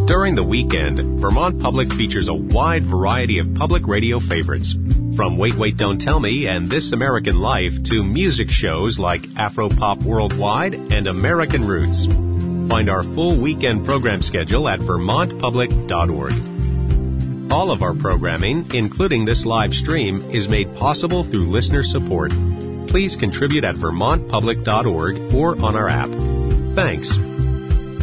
During the weekend, Vermont Public features a wide variety of public radio favorites, from Wait, Wait, Don't Tell Me and This American Life to music shows like Afropop Worldwide and American Roots. Find our full weekend program schedule at vermontpublic.org. All of our programming, including this live stream, is made possible through listener support. Please contribute at vermontpublic.org or on our app. Thanks.